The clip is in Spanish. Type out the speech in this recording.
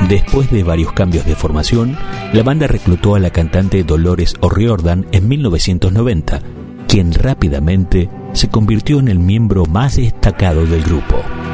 Después de varios cambios de formación, la banda reclutó a la cantante Dolores O'Riordan en 1990, quien rápidamente se convirtió en el miembro más destacado del grupo.